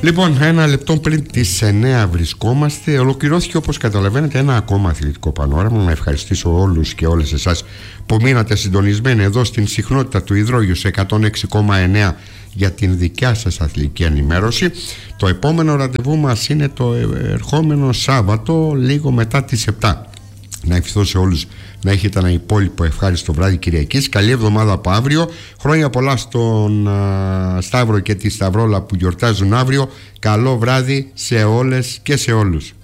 Λοιπόν, ένα λεπτό πριν τις 9 βρισκόμαστε. Ολοκληρώθηκε, όπως καταλαβαίνετε, ένα ακόμα αθλητικό πανόραμα. Να ευχαριστήσω όλους και όλες εσάς που μείνατε συντονισμένοι εδώ στην συχνότητα του υδρόγειου σε 106,9 για την δικιά σας αθλητική ενημέρωση. Το επόμενο ραντεβού μας είναι το ερχόμενο Σάββατο, λίγο μετά τις 7. Να ευχηθώ σε όλους να έχετε ένα υπόλοιπο ευχάριστο βράδυ Κυριακής. Καλή εβδομάδα από αύριο. Χρόνια πολλά στον Σταύρο και τη Σταυρόλα που γιορτάζουν αύριο. Καλό βράδυ σε όλες και σε όλους.